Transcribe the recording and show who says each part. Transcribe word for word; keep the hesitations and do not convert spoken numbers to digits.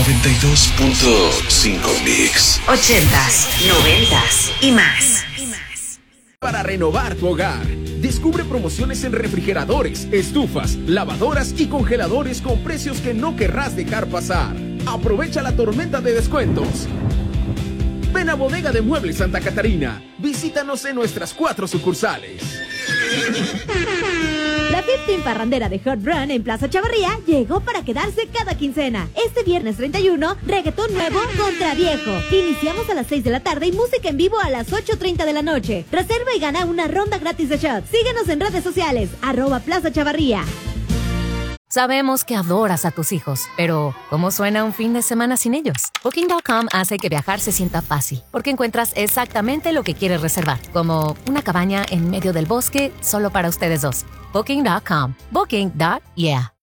Speaker 1: noventa y dos punto cinco Mix.
Speaker 2: Ochentas, noventas y más.
Speaker 3: Para renovar tu hogar, descubre promociones en refrigeradores, estufas, lavadoras y congeladores con precios que no querrás dejar pasar. Aprovecha la tormenta de descuentos. Ven a Bodega de Muebles Santa Catarina. Visítanos en nuestras cuatro sucursales.
Speaker 4: La quince parrandera de Hot Run en Plaza Chavarría llegó para quedarse cada quincena. Este viernes treinta y uno, reggaetón nuevo contra viejo. Iniciamos a las seis de la tarde y música en vivo a las ocho treinta de la noche. Reserva y gana una ronda gratis de shots. Síguenos en redes sociales, arroba Plaza Chavarría.
Speaker 5: Sabemos que adoras a tus hijos, pero ¿cómo suena un fin de semana sin ellos? Booking punto com hace que viajar se sienta fácil, porque encuentras exactamente lo que quieres reservar, como una cabaña en medio del bosque solo para ustedes dos. Booking punto com. Booking. Yeah.